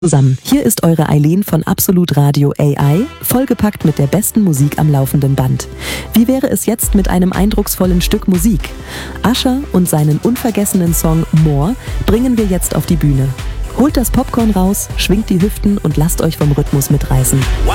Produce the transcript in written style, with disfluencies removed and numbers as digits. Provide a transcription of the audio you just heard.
Zusammen. Hier ist eure Eileen von Absolut Radio AI, vollgepackt mit der besten Musik am laufenden Band. Wie wäre es jetzt mit einem eindrucksvollen Stück Musik? Usher und seinen unvergessenen Song More bringen wir jetzt auf die Bühne. Holt das Popcorn raus, schwingt die Hüften und lasst euch vom Rhythmus mitreißen.